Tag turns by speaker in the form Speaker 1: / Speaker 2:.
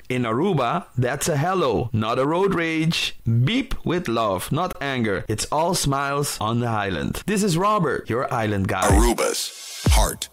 Speaker 1: In Aruba, that's a hello, not a road rage. Beep with love, not anger. It's all smiles on the island. This is Robert, your island guy.
Speaker 2: Aruba's heart